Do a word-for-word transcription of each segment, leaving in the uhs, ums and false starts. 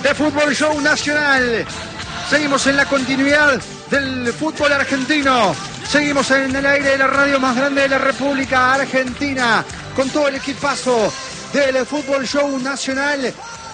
de Fútbol Show Nacional. Seguimos en la continuidad del fútbol argentino. Seguimos en el aire de la radio más grande de la República Argentina, con todo el equipazo del Fútbol Show Nacional.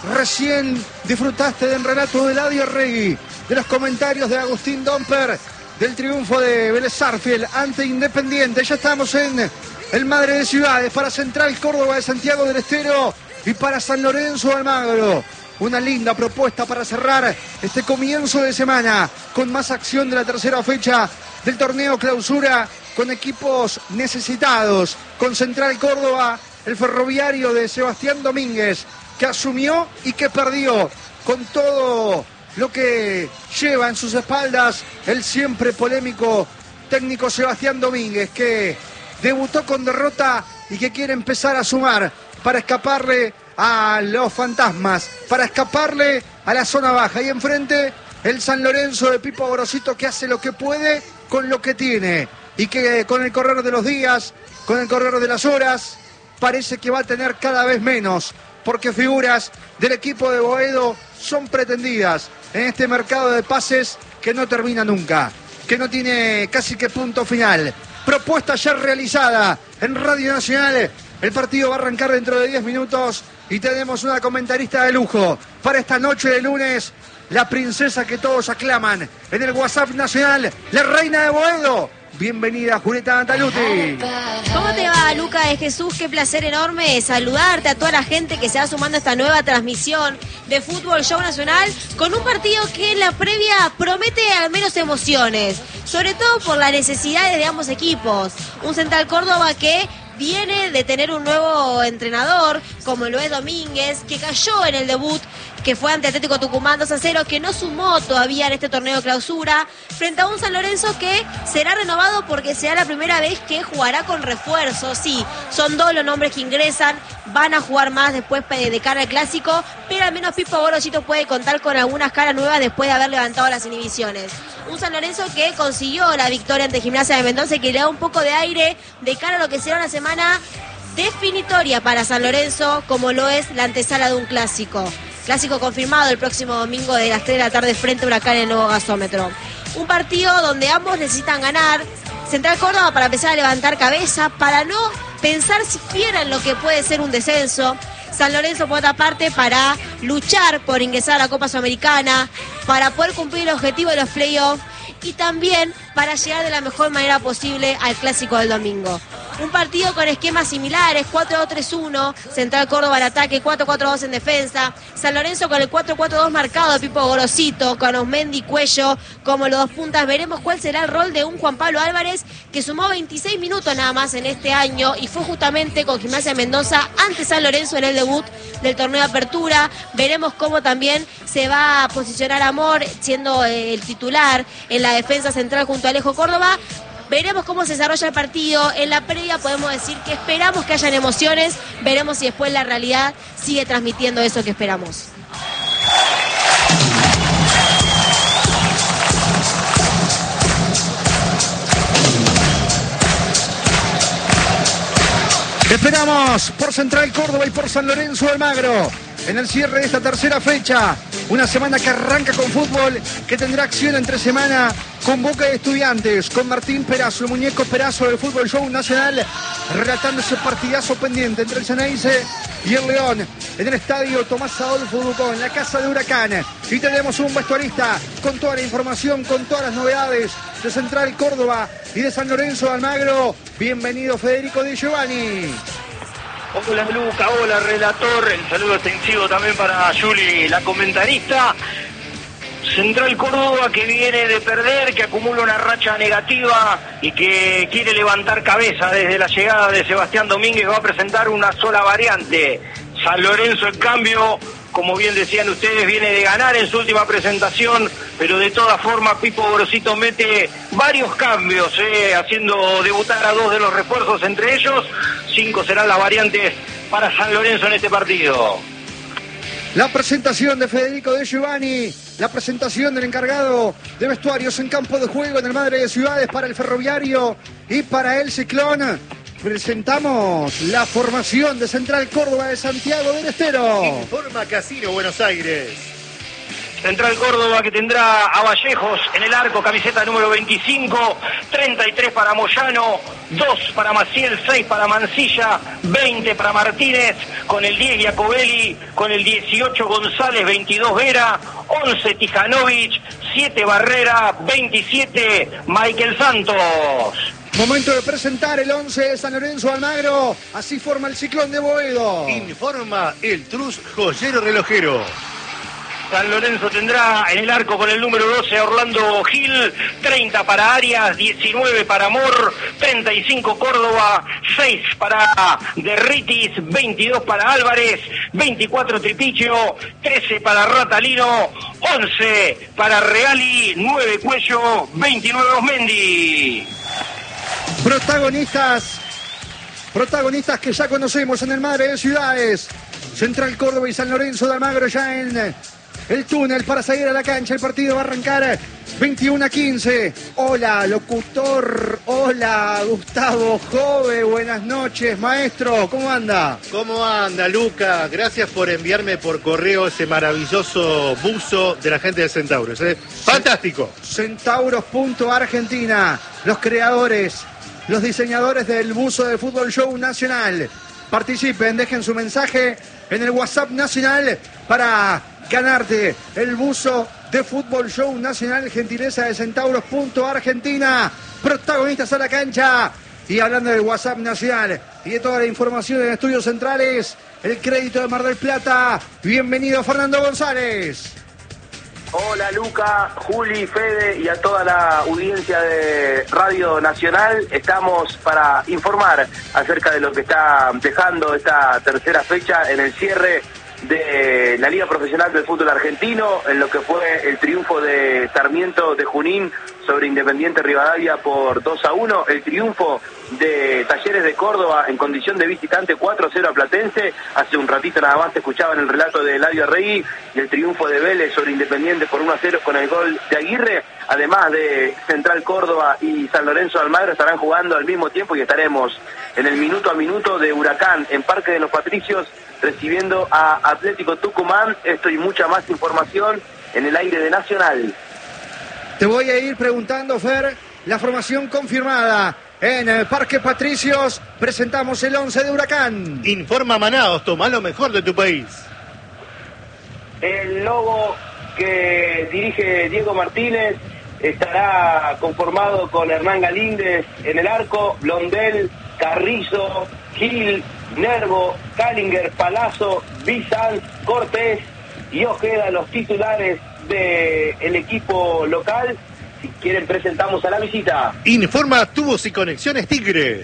Recién disfrutaste del relato de Eladio Regui, de los comentarios de Agustín Domper, del triunfo de Vélez Sarsfield ante Independiente. Ya estamos en el Madre de Ciudades para Central Córdoba de Santiago del Estero y para San Lorenzo de Almagro. Una linda propuesta para cerrar este comienzo de semana con más acción de la tercera fecha del torneo Clausura, con equipos necesitados, con Central Córdoba, el Ferroviario de Sebastián Domínguez, que asumió y que perdió, con todo lo que lleva en sus espaldas el siempre polémico técnico Sebastián Domínguez, que debutó con derrota y que quiere empezar a sumar para escaparle a los fantasmas, para escaparle a la zona baja. Y enfrente el San Lorenzo de Pipo Gorosito, que hace lo que puede con lo que tiene y que con el correr de los días, con el correr de las horas, parece que va a tener cada vez menos, porque figuras del equipo de Boedo son pretendidas en este mercado de pases que no termina nunca, que no tiene casi que punto final. Propuesta ya realizada en Radio Nacional. El partido va a arrancar dentro de diez minutos y tenemos una comentarista de lujo para esta noche de lunes, la princesa que todos aclaman en el WhatsApp nacional, la reina de Boedo. Bienvenida, Julieta Antaluti. ¿Cómo te va, Luca de Jesús? Qué placer enorme saludarte a toda la gente que se va sumando a esta nueva transmisión de Fútbol Show Nacional, con un partido que en la previa promete al menos emociones, sobre todo por las necesidades de ambos equipos. Un Central Córdoba que viene de tener un nuevo entrenador, como lo es Domínguez, que cayó en el debut, que fue ante Atlético Tucumán dos a cero, que no sumó todavía en este torneo de Clausura, frente a un San Lorenzo que será renovado porque será la primera vez que jugará con refuerzos. Sí, son dos los nombres que ingresan, van a jugar más después de cara al Clásico, pero al menos Pipo Gorosito puede contar con algunas caras nuevas después de haber levantado las inhibiciones. Un San Lorenzo que consiguió la victoria ante Gimnasia de Mendoza y que le da un poco de aire de cara a lo que será una semana definitoria para San Lorenzo, como lo es la antesala de un clásico. Clásico confirmado el próximo domingo de las tres de la tarde frente a Huracán en el nuevo gasómetro. Un partido donde ambos necesitan ganar. Central Córdoba para empezar a levantar cabeza, para no pensar siquiera en lo que puede ser un descenso. San Lorenzo, por otra parte, para luchar por ingresar a la Copa Sudamericana, para poder cumplir el objetivo de los playoffs y también para llegar de la mejor manera posible al Clásico del domingo. Un partido con esquemas similares, cuatro dos tres uno, Central Córdoba al ataque, cuatro cuatro dos en defensa, San Lorenzo con el cuatro cuatro dos marcado de Pipo Gorosito, con Osmendi y Cuello como los dos puntas. Veremos cuál será el rol de un Juan Pablo Álvarez, que sumó veintiséis minutos nada más en este año y fue justamente con Gimnasia Mendoza ante San Lorenzo en el debut del torneo de apertura. Veremos cómo también se va a posicionar Amor, siendo el titular en la defensa central junto a Alejo Córdoba. Veremos cómo se desarrolla el partido. En la previa podemos decir que esperamos que hayan emociones. Veremos si después la realidad sigue transmitiendo eso que esperamos. Esperamos por Central Córdoba y por San Lorenzo de Almagro en el cierre de esta tercera fecha. Una semana que arranca con fútbol, que tendrá acción entre semana con Boca de Estudiantes, con Martín Perazo, el muñeco Perazo del Fútbol Show Nacional, relatando ese partidazo pendiente entre el Ceneice y el León, en el estadio Tomás Adolfo Ducó, en la casa de Huracán. Y tenemos un vestuarista con toda la información, con todas las novedades de Central Córdoba y de San Lorenzo de Almagro. Bienvenido, Federico Di Giovanni. Hola Luca, hola relator, el saludo extensivo también para Juli, la comentarista. Central Córdoba que viene de perder, que acumula una racha negativa y que quiere levantar cabeza desde la llegada de Sebastián Domínguez. Va a presentar una sola variante. San Lorenzo, en cambio, como bien decían ustedes, viene de ganar en su última presentación, pero de todas formas Pipo Gorosito mete varios cambios, eh, haciendo debutar a dos de los refuerzos, entre ellos cinco serán las variantes para San Lorenzo en este partido. La presentación de Federico De Giovanni, la presentación del encargado de vestuarios en campo de juego en el Madre de Ciudades para el Ferroviario y para el Ciclón. Presentamos la formación de Central Córdoba de Santiago del Estero. Informa Casino Buenos Aires. Central Córdoba, que tendrá a Vallejos en el arco, camiseta número veinticinco, treinta y tres para Moyano, dos para Maciel, seis para Mancilla, veinte para Martínez, con el diez Iacobelli, con el dieciocho González, veintidós Vera, once Tijanovic, siete Barrera, veintisiete Michael Santos. Momento de presentar el once de San Lorenzo Almagro. Así forma el Ciclón de Boedo. Informa el Trus Joyero Relojero. San Lorenzo tendrá en el arco con el número doce a Orlando Gil, treinta para Arias, diecinueve para Mor, treinta y cinco Córdoba, seis para Derritis, veintidós para Álvarez, veinticuatro Tripicho, trece para Ratalino, once para Reali, nueve Cuello, veintinueve Osmendi. Protagonistas, protagonistas que ya conocemos en el Madre de Ciudades. Central Córdoba y San Lorenzo de Almagro ya en el túnel para salir a la cancha. El partido va a arrancar veintiuno a quince. Hola, locutor. Hola, Gustavo Jove. Buenas noches, maestro. ¿Cómo anda? ¿Cómo anda, Luca? Gracias por enviarme por correo ese maravilloso buzo de la gente de Centauros. ¿eh? Fantástico. Centauros punto Argentina. Los creadores, los diseñadores del buzo de Fútbol Show Nacional. Participen, dejen su mensaje en el WhatsApp nacional para ganarte el buzo de Fútbol Show Nacional, gentileza de Centauros punto Argentina. Protagonistas a la cancha. Y hablando del WhatsApp nacional y de toda la información en Estudios Centrales, el crédito de Mar del Plata. Bienvenido, Fernando González. Hola Luca, Juli, Fede y a toda la audiencia de Radio Nacional. Estamos para informar acerca de lo que está dejando esta tercera fecha en el cierre de la Liga Profesional del Fútbol Argentino, en lo que fue el triunfo de Sarmiento de Junín sobre Independiente Rivadavia por dos a uno, el triunfo de Talleres de Córdoba en condición de visitante cuatro a cero a Platense. Hace un ratito nada más te escuchaban el relato de Eladio Arregui, y el triunfo de Vélez sobre Independiente por uno a cero con el gol de Aguirre. Además de Central Córdoba y San Lorenzo de Almagro estarán jugando al mismo tiempo y estaremos en el minuto a minuto de Huracán en Parque de los Patricios recibiendo a Atlético Tucumán. Esto y mucha más información en el aire de Nacional. Te voy a ir preguntando, Fer, la formación confirmada. En el Parque Patricios presentamos el once de Huracán. Informa Manaos, toma lo mejor de tu país. El logo que dirige Diego Martínez estará conformado con Hernán Galíndez en el arco, Blondel, Carrizo, Gil, Nervo, Callinger, Palazzo, Bizanz, Cortés y Ojeda, los titulares del equipo local. Si quieren, presentamos a la visita. Informa Tubos y Conexiones Tigre.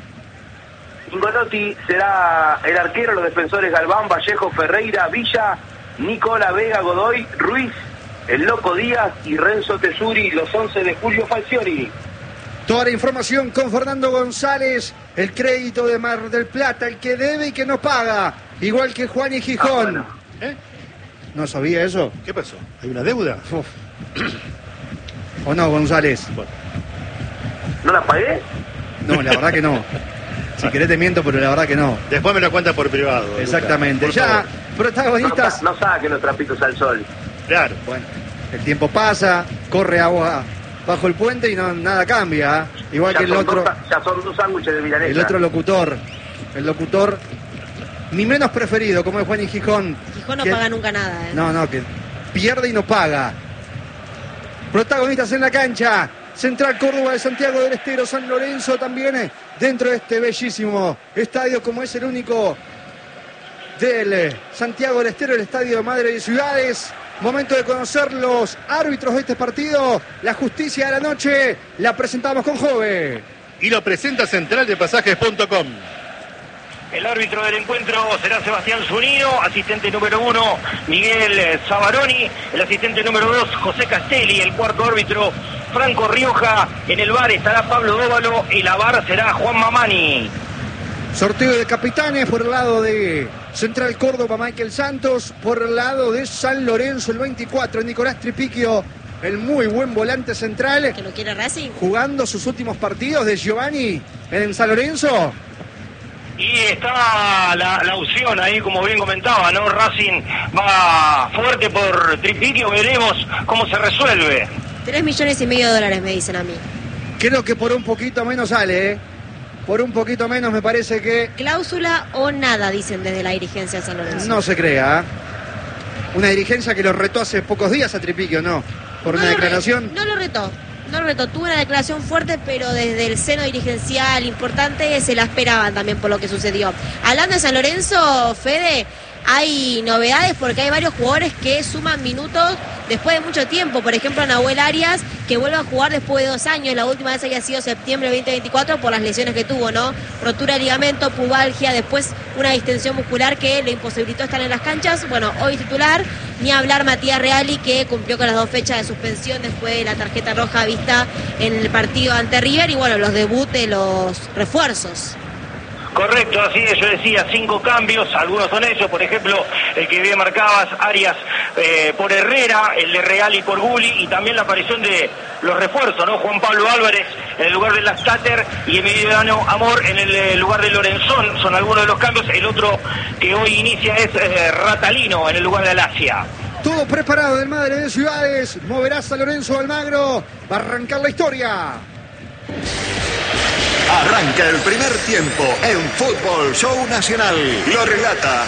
Ingolotti será el arquero, los defensores Galván, Vallejo, Ferreira, Villa, Nicola, Vega, Godoy, Ruiz, el Loco Díaz y Renzo Tesuri, los once de Julio Falcioni. Toda la información con Fernando González, el crédito de Mar del Plata, el que debe y que no paga, igual que Juan y Gijón. Ah, bueno. ¿Eh? ¿No sabía eso? ¿Qué pasó? ¿Hay una deuda? Uf. ¿O no, González? Bueno. ¿No la pagué? No, la verdad que no. Si querés te miento, pero la verdad que no. Después me lo cuentas por privado. Exactamente. Luca, ya, favor. Protagonistas... No, no saquen los trapitos al sol. Claro. Bueno, el tiempo pasa, corre agua bajo el puente y no nada cambia. Igual ya que el otro... Dos, ya son dos sándwiches de milanesa. El otro locutor, el locutor... Ni menos preferido, como es Juan y Gijón. Gijón no que, paga nunca nada, ¿eh? No, no, que pierde y no paga. Protagonistas en la cancha. Central Córdoba de Santiago del Estero, San Lorenzo también dentro de este bellísimo estadio, como es el único del Santiago del Estero, el Estadio Madre de Ciudades. Momento de conocer los árbitros de este partido. La justicia de la noche la presentamos con Jove. Y lo presenta Central de Pasajes punto com. El árbitro del encuentro será Sebastián Zunino, asistente número uno Miguel Zabaroni, el asistente número dos José Castelli, el cuarto árbitro Franco Rioja, en el V A R estará Pablo Dóvalo y la V A R será Juan Mamani. Sorteo de capitanes por el lado de Central Córdoba, Michael Santos, por el lado de San Lorenzo, el veinticuatro, Nicolás Tripiquio, el muy buen volante central. ¿Que lo quiere Racing? Jugando sus últimos partidos de Giovanni en San Lorenzo. Y está la, la opción ahí, como bien comentaba, ¿no? Racing va fuerte por Tripiquio, veremos cómo se resuelve. Tres millones y medio de dólares me dicen a mí. Creo que por un poquito menos sale, ¿eh? Por un poquito menos me parece que... Cláusula o nada, dicen desde la dirigencia de San Lorenzo. No se crea. Una dirigencia que lo retó hace pocos días a Tripiquio, ¿no? Por no una lo declaración. Re, no lo retó. No lo retó. Tuvo una declaración fuerte, pero desde el seno dirigencial importante se la esperaban también por lo que sucedió. Hablando de San Lorenzo, Fede, hay novedades porque hay varios jugadores que suman minutos después de mucho tiempo. Por ejemplo, Nahuel Arias, que vuelve a jugar después de dos años. La última vez había sido septiembre veinte veinticuatro por las lesiones que tuvo, ¿no? Rotura de ligamento, pubalgia, después una distensión muscular que le imposibilitó estar en las canchas. Bueno, hoy titular. Ni hablar Matías Reali, que cumplió con las dos fechas de suspensión después de la tarjeta roja vista en el partido ante River. Y bueno, los debut de los refuerzos. Correcto, así es, yo decía, cinco cambios, algunos son ellos, por ejemplo, el que bien marcabas, Arias eh, por Herrera, el de Reali por Gulli, y también la aparición de los refuerzos, ¿no? Juan Pablo Álvarez en el lugar de Lastater y Emiliano Amor en el eh, lugar de Lorenzón, son algunos de los cambios. El otro que hoy inicia es eh, Ratalino en el lugar de Alasia. Todo preparado del Madre de Ciudades, moverá San Lorenzo Almagro, va a arrancar la historia. Arranca el primer tiempo en Fútbol Show Nacional. Lo relata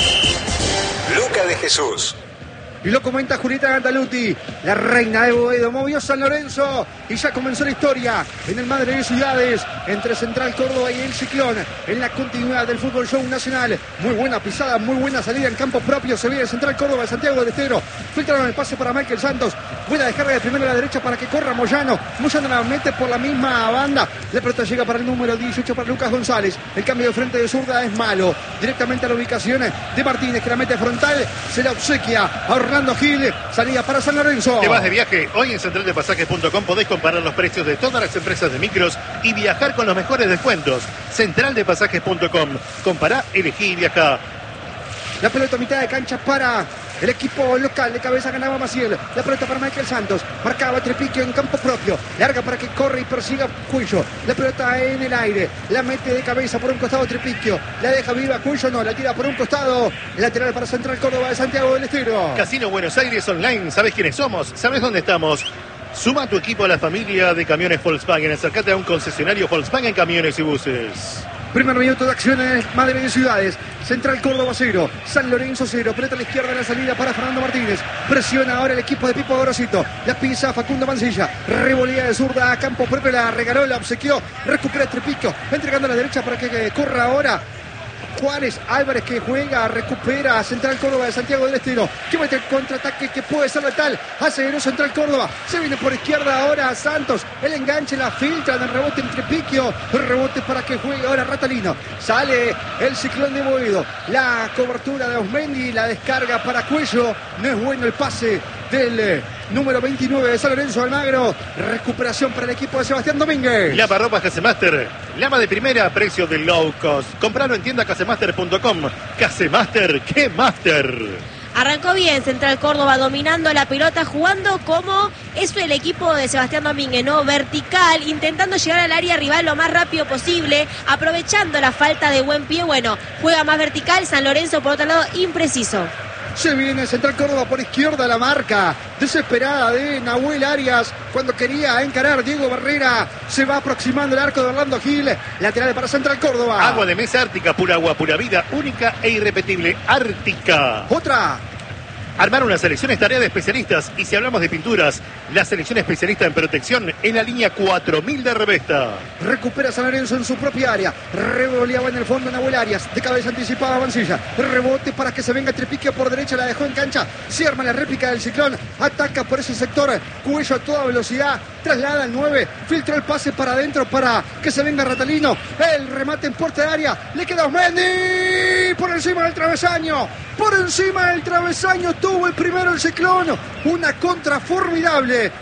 Luca de Jesús. Y lo comenta Julieta Gandaluti, la reina de Boedo. Movió San Lorenzo y ya comenzó la historia en el Madre de Ciudades, entre Central Córdoba y el Ciclón, en la continuidad del Fútbol Show Nacional. Muy buena pisada, muy buena salida en campo propio. Se viene Central Córdoba de Santiago del Estero. Filtraron el pase para Michael Santos. Buena descarga de primero a la derecha para que corra Moyano. Moyano la mete por la misma banda. La pelota llega para el número dieciocho para Lucas González. El cambio de frente de zurda es malo. Directamente a la ubicación de Martínez, que la mete frontal. Se la obsequia a Orlando Gil. Salida para San Lorenzo. Te vas de viaje. Hoy en central de pasajes punto com podés comparar los precios de todas las empresas de micros y viajar con los mejores descuentos. central de pasajes punto com. Compará, elegí y viajá. La pelota a mitad de cancha para el equipo local. De cabeza ganaba Maciel. La pelota para Michael Santos. Marcaba Tripiquio en campo propio. Larga para que corre y persiga Cuello. La pelota en el aire. La mete de cabeza por un costado Tripiquio. La deja viva Cuello. No, la tira por un costado. Lateral para Central Córdoba de Santiago del Estero. Casino Buenos Aires Online. ¿Sabés quiénes somos? ¿Sabés dónde estamos? Suma tu equipo a la familia de camiones Volkswagen. Acércate a un concesionario Volkswagen Camiones y Buses. Primer minuto de acciones, Madre de Ciudades. Central Córdoba cero, San Lorenzo cero. Pelota a la izquierda, la salida para Fernando Martínez. Presiona ahora el equipo de Pipo Gorosito. La pisa Facundo Mancilla. Revolía de zurda a campo propio, la regaló, la obsequió. Recupera Tripiquio, entregando a la derecha para que corra ahora Juárez. Álvarez, que juega, recupera a Central Córdoba de Santiago del Estero, que mete el contraataque que puede ser letal. Hace ganó Central Córdoba. Se viene por izquierda ahora a Santos. El enganche, la filtra del rebote en Tripiquio. El rebote para que juegue ahora Ratalino. Sale el Ciclón de Boedo. La cobertura de Osmendi, la descarga para Cuello. No es bueno el pase del eh, número veintinueve de San Lorenzo Almagro. Recuperación para el equipo de Sebastián Domínguez. Lava Casemaster, lama de primera a precio de low cost. Compralo en tienda casemaster punto com. Casemaster, ¿qué master? Arrancó bien Central Córdoba, dominando la pelota, jugando como es el equipo de Sebastián Domínguez, ¿no? Vertical, intentando llegar al área rival lo más rápido posible, aprovechando la falta de buen pie. Bueno, juega más vertical. San Lorenzo, por otro lado, impreciso. Se viene Central Córdoba por izquierda, la marca desesperada de Nahuel Arias cuando quería encarar Diego Barrera. Se va aproximando el arco de Orlando Gil. Lateral para Central Córdoba. Agua de mesa Ártica, pura agua, pura vida, única e irrepetible. Ártica. Otra. Armar una selección es tarea de especialistas. Y si hablamos de pinturas, la selección especialista en protección en la línea cuatro mil de Revesta. Recupera San Lorenzo en su propia área. Revoleaba en el fondo Nahuel Arias. De cabeza anticipada Mancilla. Rebote para que se venga Tripiquio por derecha. La dejó en cancha. Se arma la réplica del Ciclón. Ataca por ese sector. Cuello a toda velocidad. Traslada al nueve. Filtró el pase para adentro para que se venga Ratalino. El remate en puerta de área. Le queda Osmendi. Por encima del travesaño. Por encima del travesaño tuvo el primero el Ciclón. Una contra formidable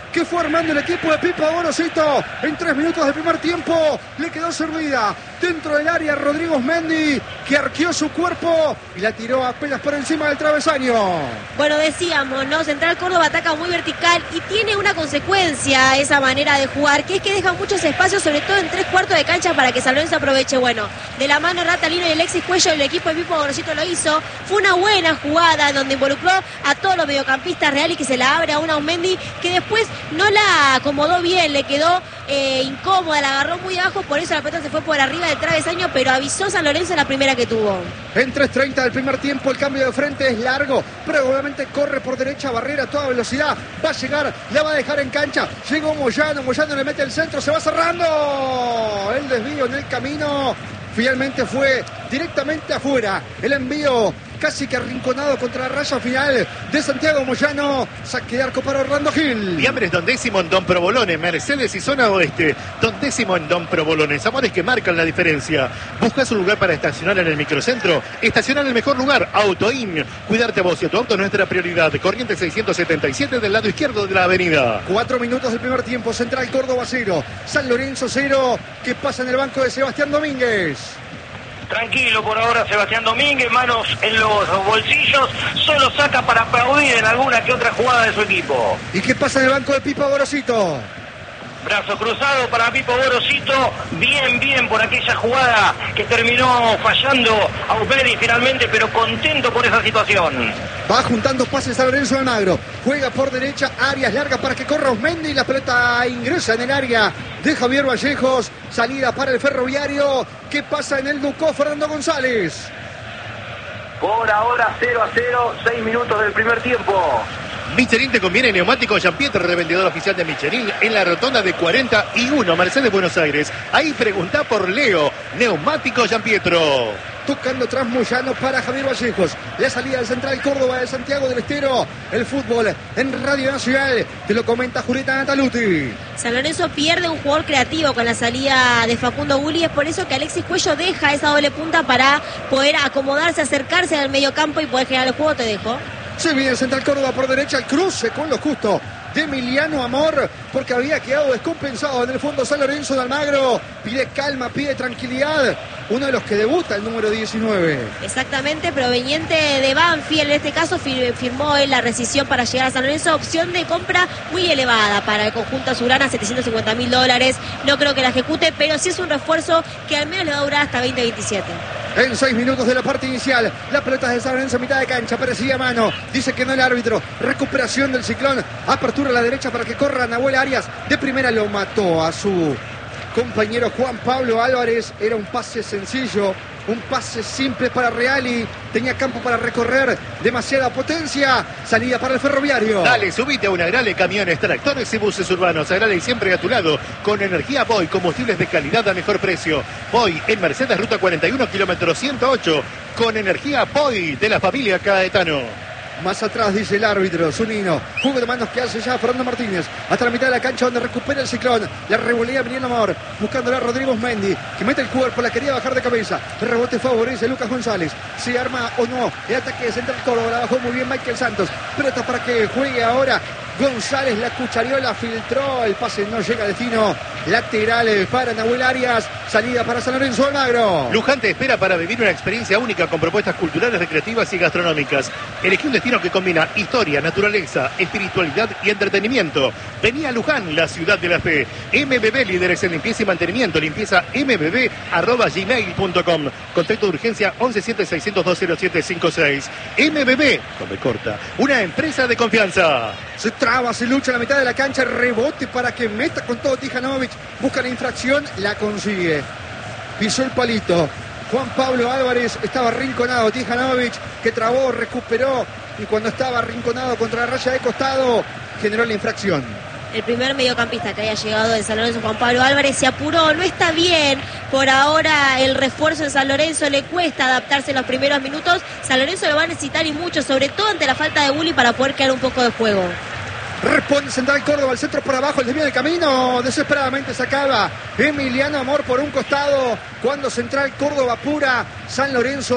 que fue armando el equipo de Pipa Gorosito. En tres minutos del primer tiempo le quedó servida dentro del área Rodrigo Mendy, que arqueó su cuerpo y la tiró apenas por encima del travesaño. Bueno, decíamos, ¿no? Central Córdoba ataca muy vertical y tiene una consecuencia esa manera de jugar, que es que deja muchos espacios, sobre todo en tres cuartos de cancha, para que San Lorenzo aproveche. Bueno, de la mano Ratalino y Alexis Cuello, el equipo de Pipo Gorosito lo hizo. Fue una buena jugada donde involucró a todos los mediocampistas reales, que se la abre a una Mendy que después no la acomodó bien, le quedó eh, incómoda, la agarró muy abajo, por eso la pelota se fue por arriba del travesaño, pero avisó San Lorenzo en la primera que tuvo. En tres treinta del primer tiempo el cambio de frente es largo, pero obviamente corre por derecha, Barrera a toda velocidad, va a llegar, la va a dejar en cancha, llegó Moyano, Moyano le mete el centro, se va cerrando, el desvío en el camino, finalmente fue directamente afuera, el envío casi que arrinconado contra la raya final de Santiago Moyano. Saque de arco para Orlando Gil. Fiambres Don Décimo en Don Provolone, Mercedes y Zona Oeste. Don Décimo en Don Provolone. Sabores que marcan la diferencia. ¿Buscas un lugar para estacionar en el microcentro? Estacionar en el mejor lugar, Autoin. Cuidarte a vos y a tu auto es nuestra prioridad. Corriente seiscientos setenta y siete del lado izquierdo de la avenida. Cuatro minutos del primer tiempo. Central Córdoba cero. San Lorenzo cero. ¿Qué pasa en el banco de Sebastián Domínguez? Tranquilo por ahora Sebastián Domínguez, manos en los bolsillos, solo saca para aplaudir en alguna que otra jugada de su equipo. ¿Y qué pasa en el banco de Pipa Gorosito? Brazo cruzado para Pipo Gorosito, bien, bien por aquella jugada que terminó fallando a Uperi finalmente, pero contento por esa situación. Va juntando pases a Lorenzo Almagro, juega por derecha, áreas largas para que corra Osmendi, la pelota ingresa en el área de Javier Vallejos, salida para el Ferroviario. ¿Qué pasa en el Ducó, Fernando González? Por ahora cero a cero, seis minutos del primer tiempo. Michelin te conviene, neumático Jean-Pierre, revendedor oficial de Michelin, en la rotonda de cuarenta y uno, Mercedes, Buenos Aires. Ahí pregunta por Leo, neumático Jean-Pietro. Tocando tras Moyano para Javier Vallejos. La salida del Central Córdoba de Santiago del Estero. El fútbol en Radio Nacional. Te lo comenta Julieta Nataluti. San Lorenzo pierde un jugador creativo con la salida de Facundo Gulli. Es por eso que Alexis Cuello deja esa doble punta para poder acomodarse, acercarse al mediocampo y poder generar el juego. Te dejo. Se viene el Central Córdoba por derecha, el cruce con lo justo de Emiliano Amor, porque había quedado descompensado en el fondo San Lorenzo de Almagro. Pide calma, pide tranquilidad. Uno de los que debuta, el número diecinueve. Exactamente, proveniente de Banfield, en este caso firmó él la rescisión para llegar a San Lorenzo. Opción de compra muy elevada para el conjunto azulgrana, setecientos cincuenta mil dólares. No creo que la ejecute, pero sí es un refuerzo que al menos le va a durar hasta veinte veintisiete. En seis minutos de la parte inicial, la pelota es de San Lorenzo a mitad de cancha, parecía mano, dice que no el árbitro. Recuperación del Ciclón, apertura a la derecha para que corra Nahuel Arias. De primera lo mató a su compañero Juan Pablo Álvarez. Era un pase sencillo, un pase simple para Reali. Tenía campo para recorrer, demasiada potencia. Salida para el Ferroviario. Dale, subite a una Agrale, camiones, tractores y buses urbanos. Agrale siempre a tu lado, con energía Boy, combustibles de calidad a mejor precio. Boy en Mercedes, ruta cuarenta y uno, kilómetro ciento ocho, con energía Boy de la familia Caetano. Más atrás dice el árbitro, Zunino. Juego de manos que hace ya Fernando Martínez. Hasta la mitad de la cancha donde recupera el Ciclón. La revolea Emiliano Amor. Buscándole a Rodrigo Mendy, que mete el cuerpo, la quería bajar de cabeza. El rebote favorece a Lucas González. ¿Se arma o no el ataque de Central Córdoba? La bajó muy bien Michael Santos. Pelota para que juegue ahora González. La cucharió, la filtró. El pase no llega al destino. Lateral para Nahuel Arias. Salida para San Lorenzo Almagro. Luján te espera para vivir una experiencia única con propuestas culturales, recreativas y gastronómicas. Elegí un destino que combina historia, naturaleza, espiritualidad y entretenimiento. Vení a Luján, la ciudad de la fe. M B B, líderes en limpieza y mantenimiento. Limpieza m b b arroba gmail punto com. Contacto de urgencia once siete seiscientos dos cero siete cinco seis. M B B, con B corta, una empresa de confianza. Se traba, se lucha a la mitad de la cancha. Rebote para que meta con todo Tijanovic. Busca la infracción, la consigue. Pisó el palito. Juan Pablo Álvarez estaba arrinconado. Tijanovic, que trabó, recuperó. Y cuando estaba arrinconado contra la raya de costado, generó la infracción. El primer mediocampista que haya llegado de San Lorenzo, Juan Pablo Álvarez, se apuró. No está bien por ahora el refuerzo en San Lorenzo. Le cuesta adaptarse en los primeros minutos. San Lorenzo lo va a necesitar y mucho, sobre todo ante la falta de Gulli, para poder crear un poco de juego. Responde Central Córdoba, el centro por abajo, el desvío del camino, desesperadamente sacaba Emiliano Amor por un costado, cuando Central Córdoba apura, San Lorenzo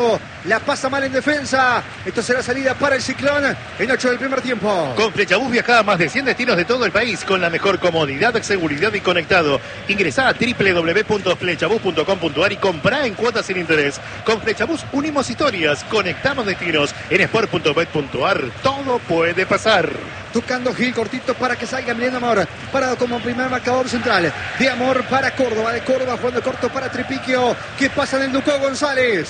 La pasa mal en defensa. Esto será salida para el Ciclón en ocho del primer tiempo. Con Flechabús viaja a más de cien destinos de todo el país con la mejor comodidad, seguridad y conectado. Ingresá a doble u doble u doble u punto flechabús punto com punto a r y comprá en cuotas sin interés. Con Flechabús unimos historias, conectamos destinos. En sport punto bet punto a r todo puede pasar. Tocando Gil cortito para que salga Emiliano Amor. Parado como primer marcador central. De Amor para Córdoba. De Córdoba jugando corto para Tripiquio. ¿Qué pasa en el Ducó González?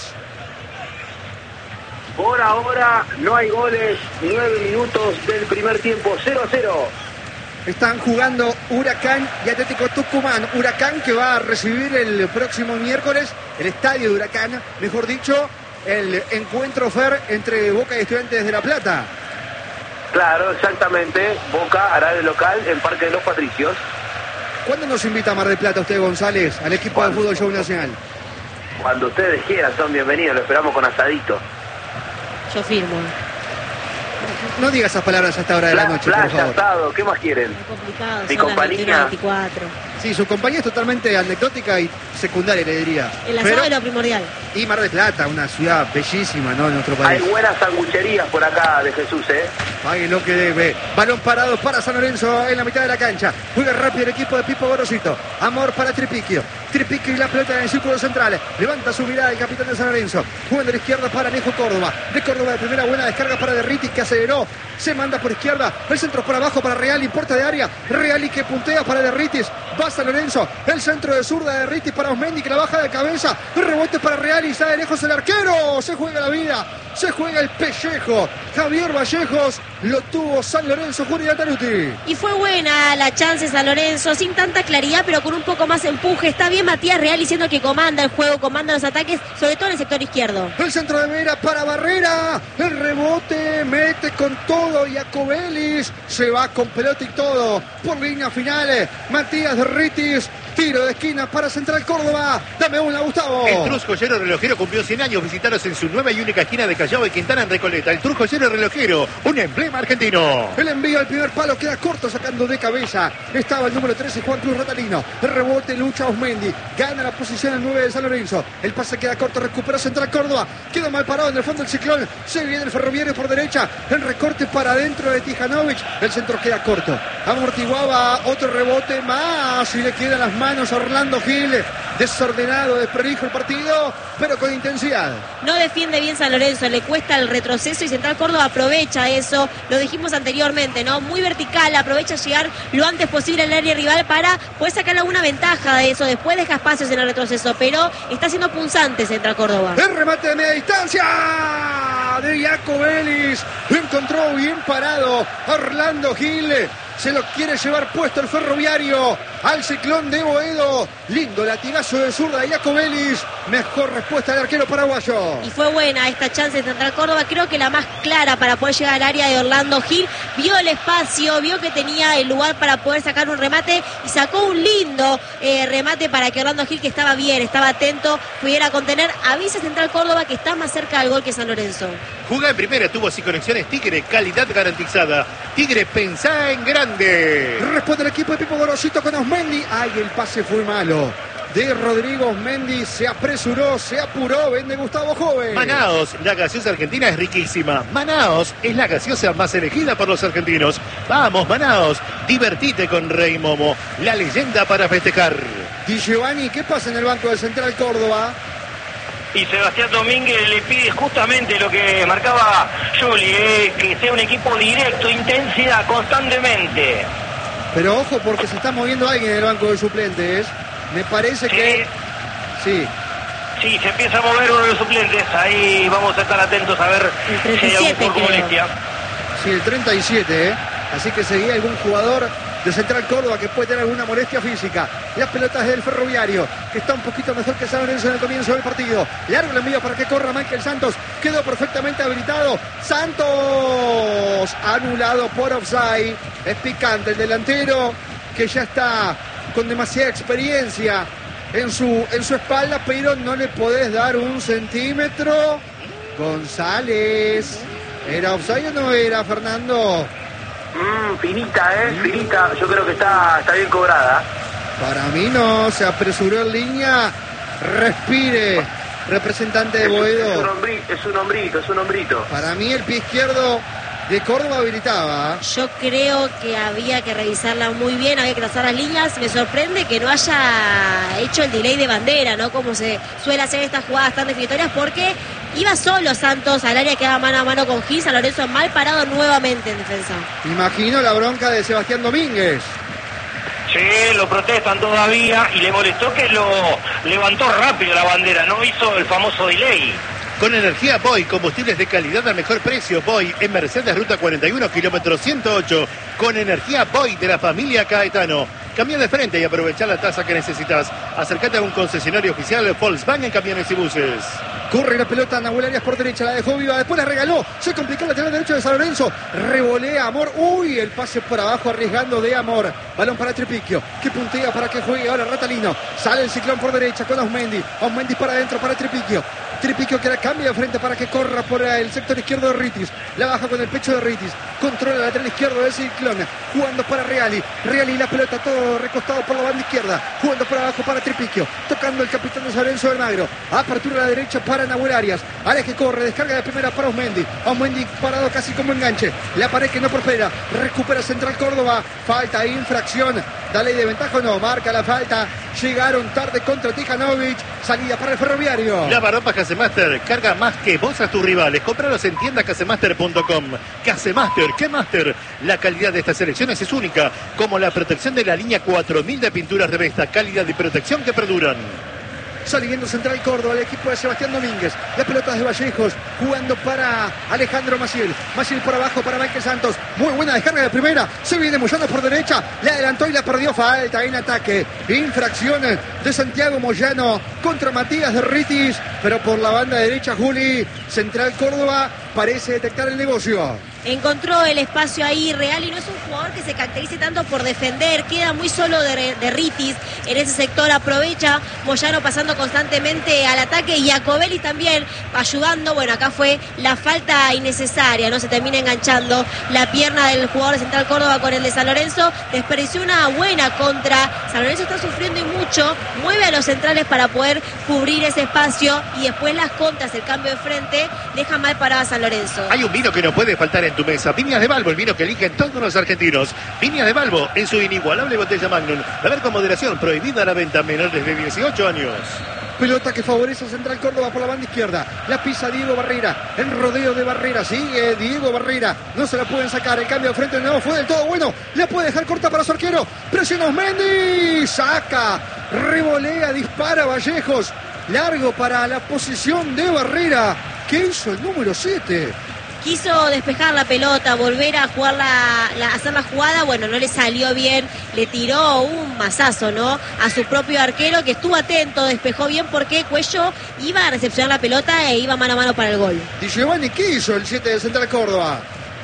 Por ahora no hay goles. Nueve minutos del primer tiempo. cero a cero. Están jugando Huracán y Atlético Tucumán. Huracán que va a recibir el próximo miércoles el estadio de Huracán, mejor dicho, el encuentro Fer entre Boca y Estudiantes de La Plata. Claro, exactamente. Boca hará de local en Parque de los Patricios. ¿Cuándo nos invita a Mar del Plata usted, González, al equipo de Fútbol Show Nacional? Cuando ustedes quieran, son bienvenidos. Lo esperamos con asadito. Yo firmo. No diga esas palabras a esta hora de la noche, por favor. Asado, ¿qué más quieren? Es complicado, Mi son compañía. las veinticuatro. Sí, su compañía es totalmente anecdótica y secundaria, le diría. El asado Pero- es lo primordial. Y Mar del Plata, una ciudad bellísima, ¿no? En nuestro Hay país. buenas sangucherías por acá de Jesús, ¿eh? Pague lo que debe. Balón parado para San Lorenzo en la mitad de la cancha. Juega rápido el equipo de Pipo Gorosito. Amor para Tripiquio. Tripiquio y la pelota en el círculo central. Levanta su mirada el capitán de San Lorenzo. Jugando a la izquierda para Alejo Córdoba. De Córdoba de primera buena descarga para Derritis que aceleró. Se manda por izquierda. El centro por abajo para Real. Importa de área. Real y que puntea para Derritis. Va San Lorenzo. El centro de zurda de Derritis para Osmendi que la baja de cabeza. Rebote para Real y sale lejos el arquero. Se juega la vida. Se juega el pellejo. Javier Vallejos lo tuvo San Lorenzo, Julián Taruti. Y fue buena la chance San Lorenzo, sin tanta claridad, pero con un poco más de empuje. Está bien Matías Real diciendo que comanda el juego, comanda los ataques, sobre todo en el sector izquierdo. El centro de Vera para Barrera. El rebote mete con todo. Iacobelis se va con pelota y todo. Por línea final. Matías Derritis. Tiro de esquina para Central Córdoba. Dame una, Gustavo. El Trus Joyero Relojero cumplió cien años. Visitaros en su nueva y única esquina de Callao y Quintana en Recoleta. El Trus Joyero Relojero, un emblema argentino. El envío al primer palo queda corto sacando de cabeza. Estaba el número trece Juan Cruz Ratalino. El rebote lucha Osmendi. Gana la posición el nueve de San Lorenzo. El pase queda corto, recupera Central Córdoba. Queda mal parado en el fondo del Ciclón. Se viene el Ferroviario por derecha. El recorte para adentro de Tijanovic. El centro queda corto. Amortiguaba otro rebote más. Y le quedan las manos a Orlando Gil. Desordenado, desprolijo el partido, pero con intensidad. No defiende bien San Lorenzo, le cuesta el retroceso y Central Córdoba aprovecha eso, lo dijimos anteriormente, ¿no? Muy vertical, aprovecha llegar lo antes posible al área rival para poder sacar alguna ventaja de eso, después deja espacios en el retroceso, pero está siendo punzante Central Córdoba. El remate de media distancia de Iacobelis. Lo encontró bien parado Orlando Gil. Se lo quiere llevar puesto el Ferroviario al Ciclón de Boedo. Lindo latigazo de zurda de Iacobelis. Mejor respuesta del arquero paraguayo. Y fue buena esta chance de Central Córdoba, creo que la más clara para poder llegar al área de Orlando Gil. Vio el espacio, vio que tenía el lugar para poder sacar un remate y sacó un lindo eh, remate para que Orlando Gil, que estaba bien, estaba atento, pudiera contener. Avisa Central Córdoba que está más cerca del gol que San Lorenzo. Jugá en primera, tuvo sin conexiones Tigre, calidad garantizada. Tigre, pensá en grande. Responde el equipo de Pipo Gorosito con Osmendi. Ay, el pase fue malo. De Rodrigo Osmendi, se apresuró, se apuró, vende Gustavo Joven. Manaos, la gaseosa argentina es riquísima. Manaos es la gaseosa más elegida por los argentinos. Vamos, Manaos, divertite con Rey Momo, la leyenda para festejar. Di Giovanni, ¿qué pasa en el banco del Central Córdoba? Y Sebastián Domínguez le pide justamente lo que marcaba Juli, eh, que sea un equipo directo, intensidad, constantemente. Pero ojo porque se está moviendo alguien en el banco de suplentes. Me parece Sí. que... Sí. Sí, se empieza a mover uno de los suplentes, ahí vamos a estar atentos a ver El si hay treinta y siete, algún creo. molestia. Sí, el treinta y siete, ¿eh? Así que seguía algún jugador de Central Córdoba que puede tener alguna molestia física. Las pelotas del Ferroviario, que está un poquito mejor que San Lorenzo en el comienzo del partido. Largo el envío para que corra Michael Santos. Quedó perfectamente habilitado. Santos, anulado por offside. Es picante el delantero, que ya está con demasiada experiencia en su, en su espalda, pero no le podés dar un centímetro. González. ¿Era offside o no era, Fernando? Mm, finita, ¿eh? Finita. Yo creo que está, está bien cobrada. Para mí no, se apresuró en línea. Respire, representante de Es un, es Boedo. un hombrito, es un hombrito, es un hombrito. Para mí el pie izquierdo de Córdoba habilitaba. Yo creo que había que revisarla muy bien, había que trazar las líneas. Me sorprende que no haya hecho el delay de bandera, ¿no? Como se suele hacer estas jugadas tan definitorias, porque iba solo Santos al área que daba mano a mano con Gil. San Lorenzo mal parado nuevamente en defensa. Imagino la bronca de Sebastián Domínguez. Sí, lo protestan todavía y le molestó que lo levantó rápido la bandera, no hizo el famoso delay. Con energía Boy, combustibles de calidad al mejor precio. Boy en Mercedes Ruta cuarenta y uno, kilómetro ciento ocho. Con energía Boy de la familia Caetano. Cambia de frente y aprovecha la tasa que necesitas. Acércate a un concesionario oficial de Volkswagen Camiones y Buses. Corre la pelota, Nahuel Arias por derecha, la dejó viva, después la regaló, se complicó el lateral derecho de San Lorenzo, revolea Amor, uy, el pase por abajo arriesgando de Amor, balón para Tripiquio, que puntea para que juegue ahora Ratalino, sale el Ciclón por derecha con Ausmendi, Ausmendi para adentro para Tripiquio, Tripiquio que la cambia de frente para que corra por el sector izquierdo de Ritis, la baja con el pecho de Ritis, controla el lateral izquierdo del Ciclón, jugando para Reali, Reali la pelota todo recostado por la banda izquierda, jugando por abajo para Tripiquio, tocando el capitán de San Lorenzo del Magro, apertura a la derecha para Nahuel Arias, Arias que corre, descarga de primera para Ausmendi, Ausmendi parado casi como enganche, la pared que no prospera, recupera Central Córdoba, falta, infracción, da ley de ventaja o no, marca la falta, llegaron tarde contra Tijanovic, salida para el Ferroviario. Lavarropas Casemaster, carga más que vos a tus rivales, compralos en tienda casemaster punto com. Casemaster, ¿qué Master? La calidad de estas selecciones es única, como la protección de la línea cuatro mil de pinturas de Vesta, calidad y protección que perduran. Saliendo Central Córdoba, el equipo de Sebastián Domínguez. La pelota de Vallejos, jugando para Alejandro Maciel. Maciel por abajo para Michael Santos. Muy buena descarga de primera. Se viene Moyano por derecha. Le adelantó y la perdió. Falta en ataque. Infracción de Santiago Moyano contra Matías de Ritis. Pero por la banda derecha, Juli. Central Córdoba parece detectar el negocio. Encontró el espacio ahí Real y no es un jugador que se caracterice tanto por defender, queda muy solo de, de Ritis en ese sector, aprovecha Moyano pasando constantemente al ataque y Jacobelli también ayudando. Bueno, acá fue la falta innecesaria, no se termina enganchando la pierna del jugador de Central Córdoba con el de San Lorenzo, desperdició una buena contra. San Lorenzo está sufriendo y mucho, mueve a los centrales para poder cubrir ese espacio y después las contras, el cambio de frente, deja mal parada a San Lorenzo. Hay un vino que no puede faltar en tu mesa. Viñas de Balbo, el vino que eligen todos los argentinos. Viñas de Balbo, en su inigualable botella Magnum. Beber con moderación, prohibida la venta a menores de dieciocho años. Pelota que favorece a Central Córdoba por la banda izquierda. La pisa Diego Barrera. El rodeo de Barrera. Sigue Diego Barrera. No se la pueden sacar. El cambio de frente no fue del todo bueno. La puede dejar corta para su arquero. Presiona Ausmendi. Saca. Revolea. Dispara Vallejos. Largo para la posición de Barrera. ¿Qué hizo el número siete? Quiso despejar la pelota, volver a jugar la, la, hacer la jugada, bueno, no le salió bien, le tiró un mazazo, ¿no? A su propio arquero que estuvo atento, despejó bien porque Cuello iba a recepcionar la pelota e iba mano a mano para el gol. Di Giovanni, ¿qué hizo el siete de Central Córdoba?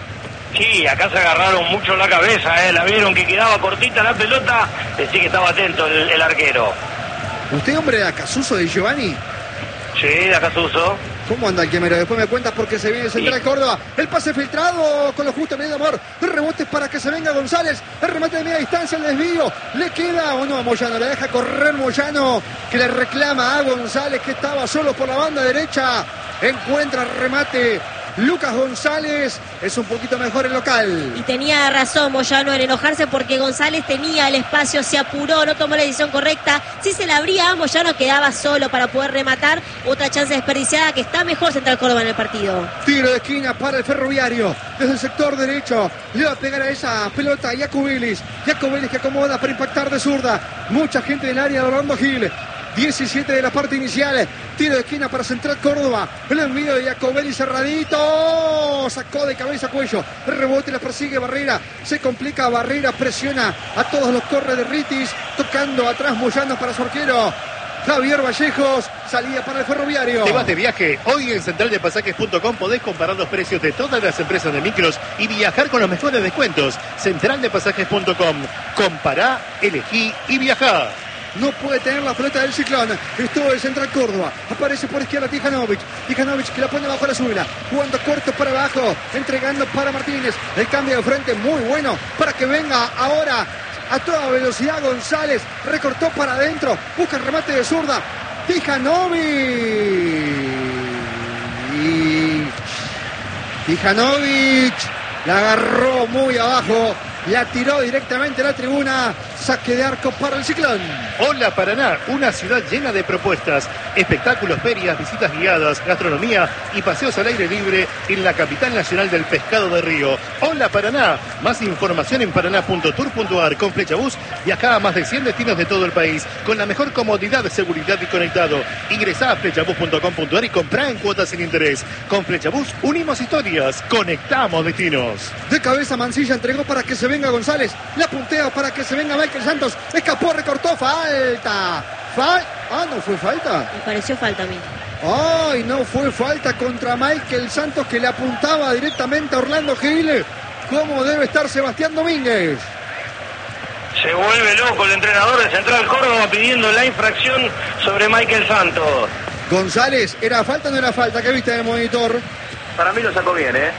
Sí, acá se agarraron mucho la cabeza, ¿eh? La vieron que quedaba cortita la pelota, sí que estaba atento el, el arquero. ¿Usted hombre de Acasuso, Di Giovanni? Sí, de acá se usó. ¿Cómo anda el quemero? Después me cuentas porque se viene Central Sí. Córdoba. El pase filtrado con lo justo medio amor. El rebote para que se venga González. El remate de media distancia, el desvío. ¿Le queda o no a Moyano? Le deja correr Moyano, que le reclama a González, que estaba solo por la banda derecha. Encuentra el remate Lucas González. Es un poquito mejor el local. Y tenía razón Moyano en enojarse porque González tenía el espacio, se apuró, no tomó la decisión correcta. Si se la abría, Moyano quedaba solo para poder rematar. Otra chance desperdiciada, que está mejor Central Córdoba en el partido. Tiro de esquina para el Ferroviario. Desde el sector derecho le va a pegar a esa pelota a Jacobelis. Jacobelis que acomoda para impactar de zurda. Mucha gente en el área de Orlando Gil. diecisiete de la parte inicial. Tiro de esquina para Central Córdoba. El envío de Jacobelli cerradito. Sacó de cabeza Cuello. El rebote la persigue Barrera. Se complica Barrera. Presiona a todos los corre de Ritis. Tocando atrás Moyano para su arquero Javier Vallejos. Salida para el Ferroviario. Te vas de viaje. Hoy en central de pasajes punto com podés comparar los precios de todas las empresas de micros y viajar con los mejores descuentos. central de pasajes punto com. Compará, elegí y viajá. No puede tener la pelota del Ciclón. Estuvo el Central Córdoba. Aparece por izquierda Tijanovic. Tijanovic que la pone bajo la suela. Jugando corto para abajo. Entregando para Martínez. El cambio de frente muy bueno para que venga ahora a toda velocidad González. Recortó para adentro. Busca el remate de zurda. Tijanovic. Y Tijanovic la agarró muy abajo, la tiró directamente a la tribuna. Saque de arco para el Ciclón. Hola Paraná, una ciudad llena de propuestas, espectáculos, ferias, visitas guiadas, gastronomía y paseos al aire libre en la capital nacional del pescado de río. Hola Paraná, más información en paraná punto tour punto ar. Con Flechabús viaja a más de cien destinos de todo el país con la mejor comodidad, seguridad y conectado. Ingresá a flechabús punto com punto ar y comprá en cuotas sin interés. Con Flechabús unimos historias, conectamos destinos. De cabeza Mancilla entregó para que se venga González, la puntea para que se venga Michael Santos, escapó, recortó, falta. Fal ah, no fue falta. Me pareció falta a mí. Ay, no fue falta contra Michael Santos, que le apuntaba directamente a Orlando Gil. ¿Cómo debe estar Sebastián Domínguez? Se vuelve loco el entrenador de Central Córdoba pidiendo la infracción sobre Michael Santos. González, ¿era falta o no era falta? ¿Qué viste en el monitor? Para mí lo sacó bien, ¿eh?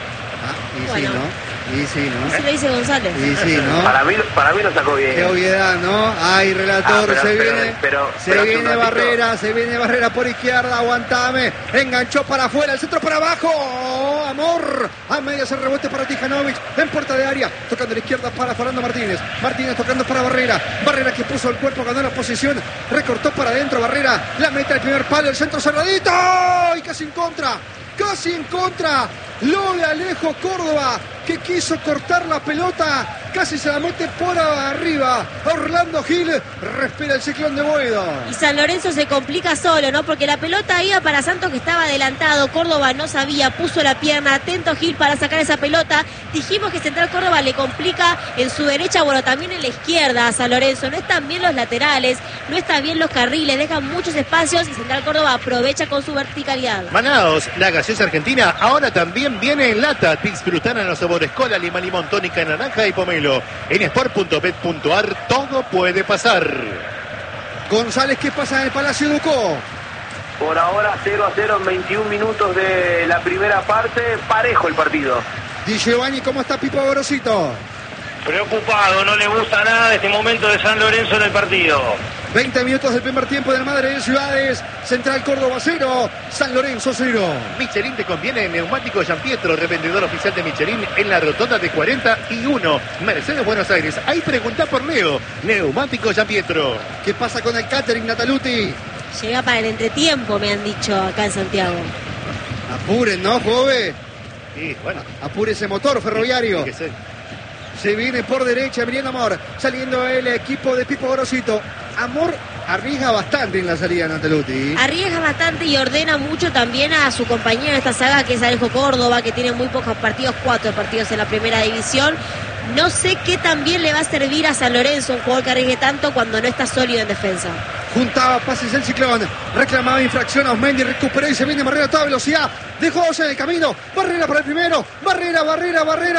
Ah, y Bueno. sí, ¿no? Y sí, ¿no? Así lo dice González. Y sí, ¿no? Para mí, para mí lo sacó bien. Qué obviedad, ¿no? Ay, relator, Ah, pero- se pero- viene, pero- se pero hace un viene ratito- Barrera, se viene Barrera por izquierda, aguantame, enganchó para afuera, el centro para abajo, oh, Amor, a medias el rebote para Tijanovic, en puerta de área, tocando a la izquierda para Fernando Martínez, Martínez tocando para Barrera, Barrera que puso el cuerpo, ganó la posición, recortó para adentro, Barrera, la mete al primer palo, el centro cerradito, y casi en contra, casi en contra, lo de Alejo Córdoba, que quiso cortar la pelota, casi se la mete por arriba. Orlando Gil respira el Ciclón de Boedo. Y San Lorenzo se complica solo, ¿no? Porque la pelota iba para Santos, que estaba adelantado. Córdoba no sabía, puso la pierna. Atento Gil para sacar esa pelota. Dijimos que Central Córdoba le complica en su derecha, bueno, también en la izquierda a San Lorenzo. No están bien los laterales, no están bien los carriles, dejan muchos espacios y Central Córdoba aprovecha con su verticalidad. Manaos, la gaseosa argentina, ahora también viene en lata. Disfrutar en los sabores cola, lima, limón, tónica, naranja y pomelo. En sport punto bet punto ar todo puede pasar. González, ¿qué pasa en el Palacio Ducó? Por ahora cero a cero en veintiún minutos de la primera parte. Parejo el partido. Di Giovanni, ¿cómo está Pipo Gorosito? Preocupado, no le gusta nada este momento de San Lorenzo en el partido. veinte minutos del primer tiempo del Madre de Ciudades. Central Córdoba cero, San Lorenzo cero. Michelin te conviene en Neumático Gianpietro, revendedor oficial de Michelin en la rotonda de cuarenta y uno, Mercedes, Buenos Aires. Ahí pregunta por Leo, Neumático Gianpietro. ¿Qué pasa con el catering, Nataluti? Llega para el entretiempo, me han dicho acá en Santiago. Apuren, ¿no, joven? Y bueno, Apure ese motor ferroviario. que se- Se viene por derecha Emiliano Amor, saliendo el equipo de Pipo Gorosito. Amor arriesga bastante en la salida, Nataluti. Arriesga bastante y ordena mucho también a su compañero en esta saga, que es Alejo Córdoba, que tiene muy pocos partidos, cuatro partidos en la primera división. No sé qué también le va a servir a San Lorenzo, un jugador que arriesgue tanto cuando no está sólido en defensa. Juntaba pases el Ciclón, reclamaba infracción a Osmendi, recuperó y se viene Barrera a toda velocidad. Dejó dos en el camino, Barrera para el primero, Barrera, Barrera, Barrera,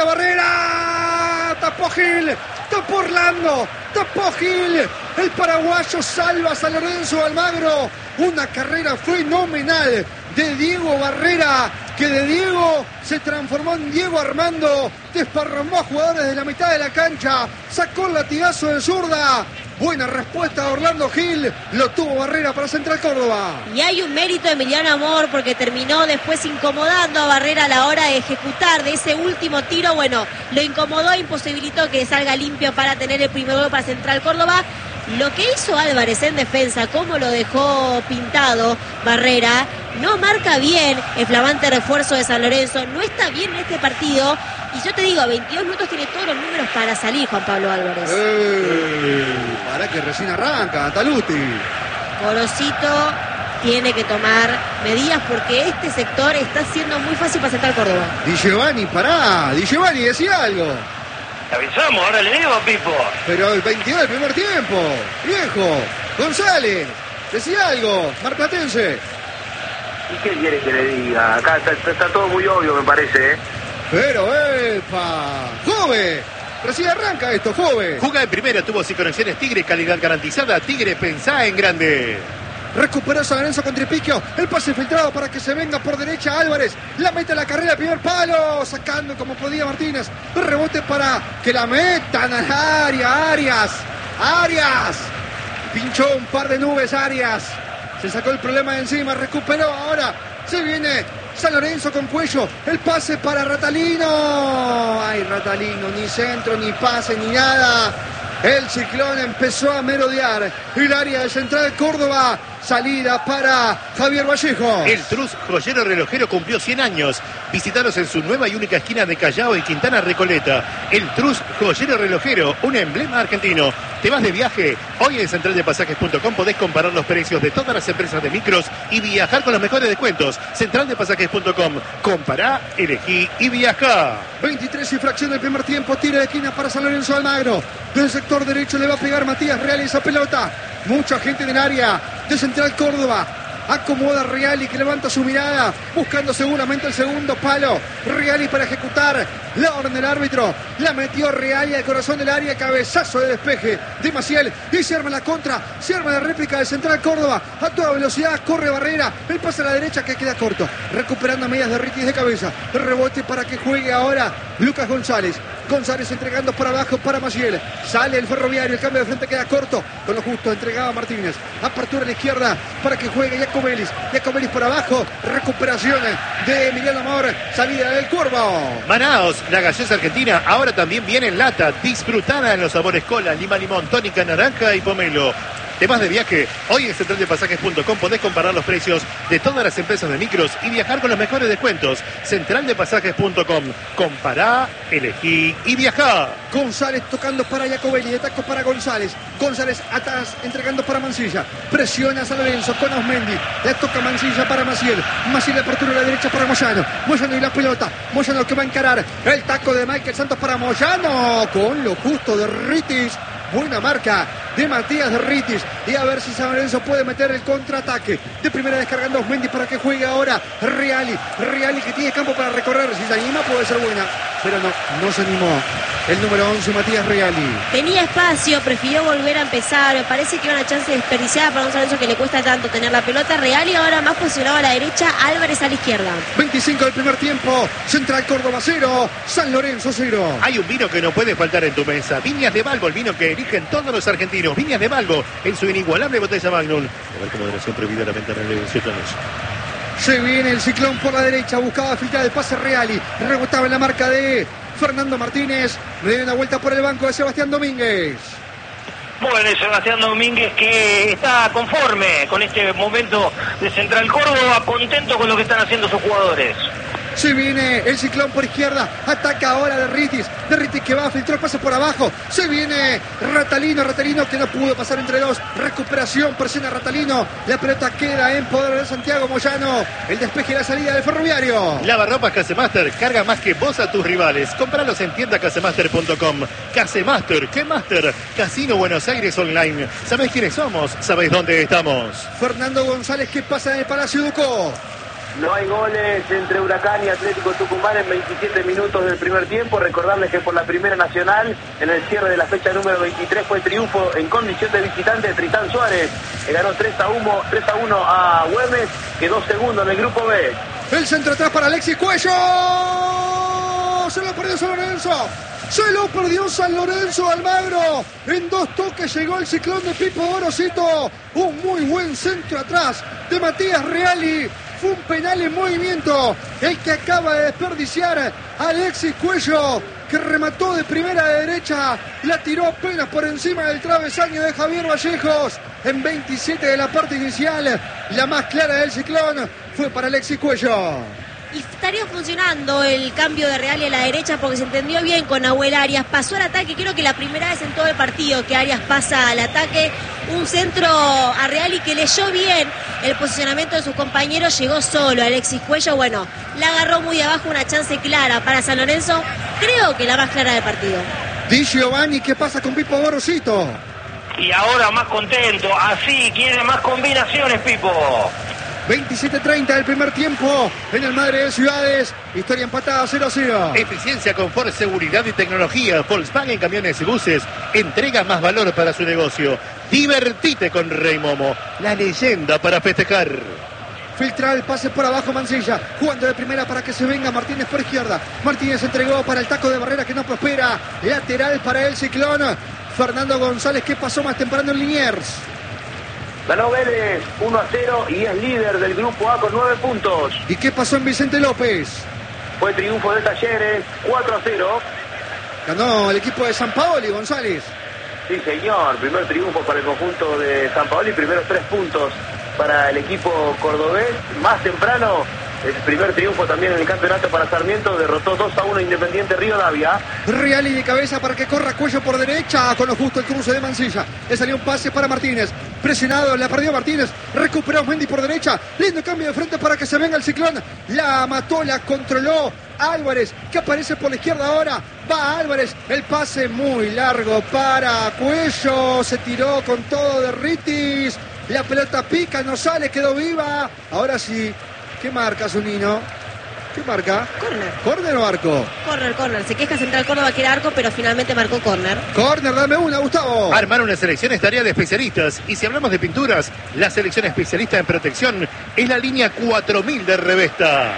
Barrera. Tapó Gil, tapó Orlando, tapó Gil. El paraguayo salva a San Lorenzo Almagro. Una carrera fenomenal de Diego Barrera, que de Diego se transformó en Diego Armando, desparramó a jugadores de la mitad de la cancha, sacó el latigazo de zurda. Buena respuesta de Orlando Gil, lo tuvo Barrera para Central Córdoba. Y hay un mérito de Emiliano Amor porque terminó después incomodando a Barrera a la hora de ejecutar de ese último tiro. Bueno, lo incomodó e imposibilitó que salga limpio para tener el primer gol para Central Córdoba. Lo que hizo Álvarez en defensa, cómo lo dejó pintado Barrera, no marca bien el flamante refuerzo de San Lorenzo, no está bien en este partido. Y yo te digo, a veintidós minutos tiene todos los números para salir Juan Pablo Álvarez. Eh, para que recién arranca, Taluti. Gorosito tiene que tomar medidas porque este sector está siendo muy fácil para Central Córdoba. Di Giovanni, pará, Di Giovanni, decía algo. Te avisamos, ahora le digo, Pipo. Pero el veintidós del primer tiempo, viejo. González, decía algo, marplatense. ¿Y qué quiere que le diga? Acá está, está- está todo muy obvio, me parece, ¿eh? Pero, epa, joven, recién arranca esto, joven. Juega en primera, tuvo sin conexiones Tigre, calidad garantizada. Tigre, pensá en grande. Recuperó San Lorenzo con Tripiquio. El pase filtrado para que se venga por derecha Álvarez. La mete a la carrera, primer palo. Sacando como podía Martínez. El rebote para que la metan al área. Arias. Arias. Pinchó un par de nubes Arias. Se sacó el problema de encima, recuperó ahora. Se viene San Lorenzo con Cuello. El pase para Ratalino. Ay, Ratalino, ni centro, ni pase, ni nada. El Ciclón empezó a merodear el área de Central Córdoba. Salida para Javier Vallejo. El Trus joyero relojero cumplió cien años. Visítanos en su nueva y única esquina de Callao y Quintana Recoleta. El Trus joyero relojero, un emblema argentino. ¿Te vas de viaje? Hoy en central de pasajes punto com podés comparar los precios de todas las empresas de micros y viajar con los mejores descuentos. central de pasajes punto com. Compará, elegí y viajá. veintitrés y fracción del primer tiempo. Tiro de esquina para San Lorenzo Almagro. Del sector derecho le va a pegar Matías Real esa pelota. Mucha gente en el área de Central Córdoba. Acomoda Reali, que levanta su mirada, buscando seguramente el segundo palo. Reali para ejecutar la orden del árbitro. La metió Reali al corazón del área. Cabezazo de despeje de Maciel. Y se arma la contra. Se arma la réplica de Central Córdoba. A toda velocidad corre Barrera. El pase a la derecha que queda corto. Recuperando a medias de Ritis de cabeza. El rebote para que juegue ahora Lucas González. González entregando para abajo para Maciel. Sale el Ferroviario. El cambio de frente queda corto. Con lo justo entregaba Martínez. Apertura a la izquierda para que juegue Jacobelis. Jacobelis por abajo. Recuperación de Emiliano Amor. Salida del Cuervo. Manaos, la gaseosa argentina, ahora también viene en lata. Disfrutada en los sabores cola, lima, limón, tónica, naranja y pomelo. ¿Te vas de viaje? Hoy en central de pasajes punto com podés comparar los precios de todas las empresas de micros y viajar con los mejores descuentos. central de pasajes punto com. Compará, elegí y viajá. González tocando para Jacobelli, de taco para González. González atrás, entregando para Mancilla. Presiona a San Lorenzo con Osmendi. Le toca Mancilla para Maciel. Maciel de apertura a la derecha para Moyano. Moyano y la pelota. Moyano que va a encarar. El taco de Michael Santos para Moyano. Con lo justo de Ritis. Buena marca de Matías de Ritis. Y a ver si San Lorenzo puede meter el contraataque. De primera descargando Osmendi para que juegue ahora Reali. Reali que tiene campo para recorrer. Si se anima puede ser buena. Pero no, no se animó. El número once, Matías Reali. Tenía espacio, prefirió volver a empezar. Me parece que era una chance desperdiciada para un San Lorenzo que le cuesta tanto tener la pelota. Reali ahora más posicionado a la derecha, Álvarez a la izquierda. veinticinco del primer tiempo. Central Córdoba cero, San Lorenzo cero. Hay un vino que no puede faltar en tu mesa. Viñas de Balbo, el vino que eligen todos los argentinos. Viñas de Balbo, en su inigualable botella Magnum. A ver, con moderación prohibida la venta en el dieciocho años. Se viene el Ciclón por la derecha, buscaba filtrar el pase Reali. Rebotaba en la marca de Fernando Martínez. Le dio una vuelta por el banco de Sebastián Domínguez. Bueno, Sebastián Domínguez que está conforme con este momento de Central Córdoba, contento con lo que están haciendo sus jugadores. Se viene el Ciclón por izquierda. Ataca ahora de Ritis. De Ritis que va a filtrar, pasa por abajo. Se viene Ratalino. Ratalino que no pudo pasar entre dos. Recuperación, presiona Ratalino. La pelota queda en poder de Santiago Moyano. El despeje y la salida del Ferroviario. Lavarropas Casemaster. Carga más que vos a tus rivales. Compralos en tienda casemaster punto com. Casemaster. ¿Qué Master? Casino Buenos Aires Online. ¿Sabés quiénes somos? ¿Sabés dónde estamos? Fernando González que pasa en el Palacio Ducó. No hay goles entre Huracán y Atlético Tucumán en veintisiete minutos del primer tiempo. Recordarles que por la Primera Nacional, en el cierre de la fecha número veintitrés, fue triunfo en condición de visitante de Tristán Suárez, que ganó tres a uno a Güemes, quedó segundo en el grupo B. El centro atrás para Alexis Cuello. Se lo perdió San Lorenzo. Se lo perdió San Lorenzo Almagro. En dos toques llegó el Ciclón de Pipo Gorosito. Un muy buen centro atrás de Matías Reali. Fue un penal en movimiento el que acaba de desperdiciar Alexis Cuello, que remató de primera de derecha, la tiró apenas por encima del travesaño de Javier Vallejos. En veintisiete de la parte inicial, la más clara del Ciclón fue para Alexis Cuello. Y estaría funcionando el cambio de Reali a la derecha porque se entendió bien con Nahuel Arias. Pasó al ataque, creo que la primera vez en todo el partido que Arias pasa al ataque. Un centro a Reali que leyó bien el posicionamiento de sus compañeros. Llegó solo Alexis Cuello. Bueno, la agarró muy abajo, una chance clara para San Lorenzo. Creo que la más clara del partido. Di Giovanni, ¿qué pasa con Pipo Gorosito? Y ahora más contento, así quiere más combinaciones, Pipo. veintisiete treinta del primer tiempo en el Madre de Ciudades. Historia empatada cero a cero. Eficiencia, confort, seguridad y tecnología. Volkswagen Camiones y Buses entrega más valor para su negocio. Divertite con Rey Momo, la leyenda para festejar. Filtra el pase por abajo Mancilla, jugando de primera para que se venga Martínez por izquierda. Martínez entregó para el taco de Barrera que no prospera. Lateral para el Ciclón. Fernando González que pasó más temprano en Liniers. Ganó Vélez uno a cero y es líder del grupo A con nueve puntos. ¿Y qué pasó en Vicente López? Fue triunfo de Talleres, cuatro a cero. Ganó el equipo de San Paoli, González. Sí, señor. Primer triunfo para el conjunto de San Paoli. Primeros tres puntos para el equipo cordobés. Más temprano, el primer triunfo también en el campeonato para Sarmiento. Derrotó dos a uno Independiente Rivadavia. Reali de cabeza para que corra Cuello por derecha. Con lo justo el cruce de Mancilla. Le salió un pase para Martínez. Presionado, la perdió Martínez. Recuperó Mendy por derecha. Lindo cambio de frente para que se venga el ciclón. La mató, la controló Álvarez, que aparece por la izquierda ahora. Va Álvarez. El pase muy largo para Cuello. Se tiró con todo de Ritis. La pelota pica, no sale, quedó viva. Ahora sí. ¿Qué marca, Zunino? ¿Qué marca? Corner. ¿Corner o arco? Corner, corner. Se queja Central Córdoba que era arco, pero finalmente marcó corner. Corner, dame una, Gustavo. Armar una selección es tarea de especialistas. Y si hablamos de pinturas, la selección especialista en protección es la línea cuatro mil de Revesta.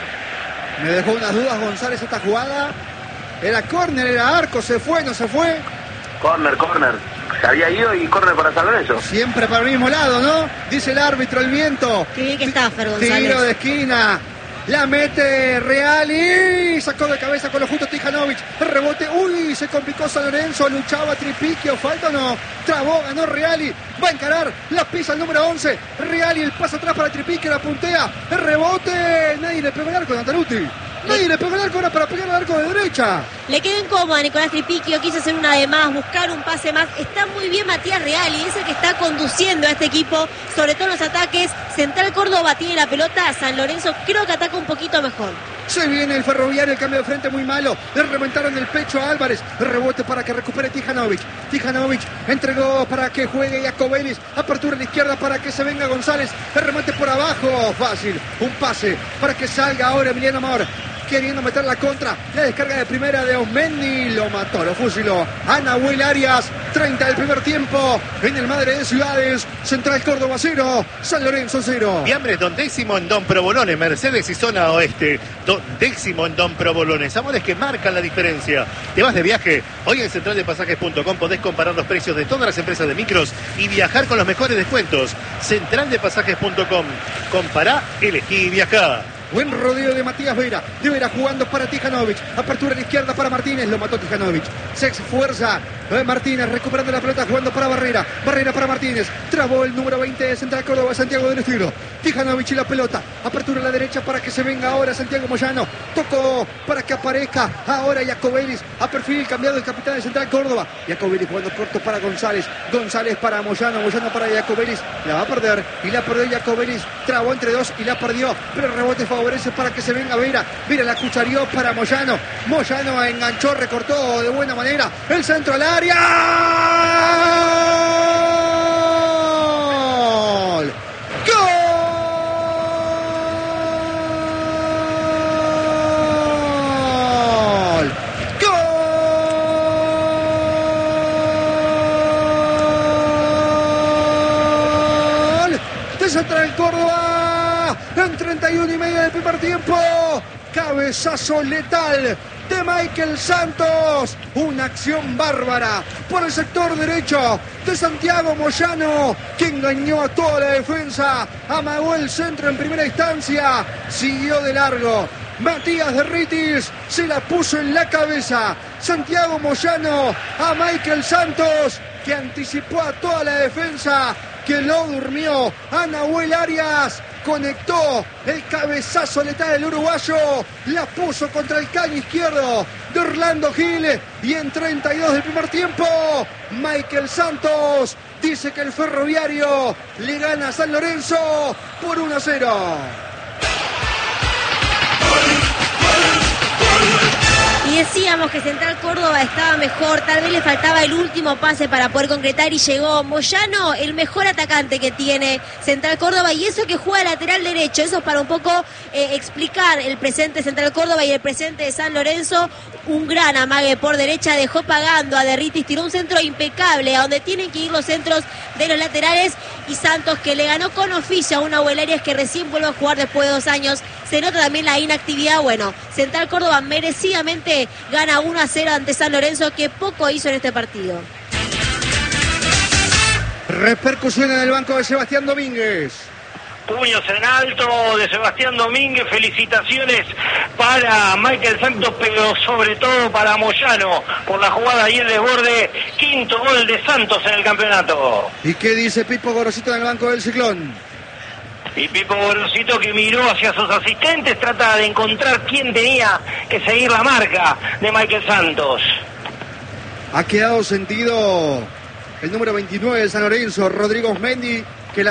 Me dejó unas dudas González esta jugada. Era corner, era arco, se fue, no se fue. Corner, corner. Se había ido y corner para San Lorenzo. Siempre para el mismo lado, ¿no? Dice el árbitro, el viento. Qué bien que está Fer González. Tiro de esquina. La mete Real y sacó de cabeza con lo justo Tijanovic. Rebote, uy, se complicó San Lorenzo, luchaba Tripiquio, falta o no. Trabó, ganó Reali, va a encarar, la pisa el número once. Reali, el paso atrás para Tripiquio, la puntea. El rebote, nadie le pegó el arco a Antaruti. Nadie le pegó el arco ahora para pegar el arco de derecha. Le quedó incómodo a Nicolás Tripiquio, quiso hacer una de más, buscar un pase más. Está muy bien Matías Reali, es el que está conduciendo a este equipo, sobre todo en los ataques. Central Córdoba tiene la pelota, San Lorenzo creo que ataca un poquito mejor. Se viene el Ferroviario, el cambio de frente muy malo. Le reventaron el pecho a Álvarez. Rebote para que recupere Tijanovic. Tijanovic entregó para que juegue Jacobelis. Apertura a la izquierda para que se venga González. El remate por abajo. Fácil. Un pase para que salga ahora Emiliano Amor. Queriendo meter la contra. La descarga de primera de Osmendi. Lo mató, lo fusiló. A Nahuel Arias. treinta del primer tiempo. En el Madre de Ciudades. Central Córdoba cero. San Lorenzo cero. Fiambres Don Décimo en Don Provolone, Mercedes y zona oeste. Don Décimo en Don Provolone. Sabores que marcan la diferencia. ¿Te vas de viaje? Hoy en central de pasajes punto com podés comparar los precios de todas las empresas de micros y viajar con los mejores descuentos. central de pasajes punto com. Compará, elegí y viajá. Buen rodeo de Matías Vera. De Vera jugando para Tijanovic. Apertura a la izquierda para Martínez. Lo mató Tijanovic. Se esfuerza. Eh, Martínez recuperando la pelota jugando para Barrera. Barrera para Martínez. Trabó el número veinte de Central Córdoba, Santiago del Estilo. Tijanovic y la pelota. Apertura a la derecha para que se venga ahora Santiago Moyano. Tocó para que aparezca ahora Jacobelis. A perfil cambiado el capitán de Central Córdoba. Jacobelis jugando corto para González. González para Moyano. Moyano para Jacobelis. La va a perder. Y la perdió Jacobelis. Trabó entre dos y la perdió. Pero el rebote favorece para que se venga Vera. Vera la cucharió para Moyano. Moyano enganchó, recortó de buena manera. El centro al área. ¡Gol! ¡Gol! ¡Gol! De Central Córdoba. En treinta y uno y medio del primer tiempo. Cabezazo letal de Michael Santos. Una acción bárbara por el sector derecho de Santiago Moyano, que engañó a toda la defensa. Amagó el centro en primera instancia. Siguió de largo. Matías Derritis se la puso en la cabeza. Santiago Moyano a Michael Santos, que anticipó a toda la defensa, que lo durmió. A Nahuel Arias conectó el cabezazo letal del uruguayo, la puso contra el caño izquierdo de Orlando Gil, y en treinta y dos del primer tiempo Michael Santos dice que el Ferroviario le gana a San Lorenzo por uno a cero. Y decíamos que Central Córdoba estaba mejor, tal vez le faltaba el último pase para poder concretar y llegó Moyano, el mejor atacante que tiene Central Córdoba, y eso que juega lateral derecho. Eso es para un poco eh, explicar el presente de Central Córdoba y el presente de San Lorenzo. Un gran amague por derecha, dejó pagando a Derritis, tiró un centro impecable a donde tienen que ir los centros de los laterales, y Santos, que le ganó con oficio a una Nahuel Arias que recién vuelve a jugar después de dos años. Se nota también la inactividad. Bueno, Central Córdoba merecidamente gana uno a cero ante San Lorenzo, que poco hizo en este partido. Repercusión en el banco de Sebastián Domínguez. Puños en alto de Sebastián Domínguez, felicitaciones para Michael Santos, pero sobre todo para Moyano por la jugada y el desborde, quinto gol de Santos en el campeonato. ¿Y qué dice Pipo Gorosito en el banco del Ciclón? Y Pipo Gorosito, que miró hacia sus asistentes, trata de encontrar quién tenía que seguir la marca de Michael Santos. Ha quedado sentido el número veintinueve de San Lorenzo, Rodrigo Osmendi,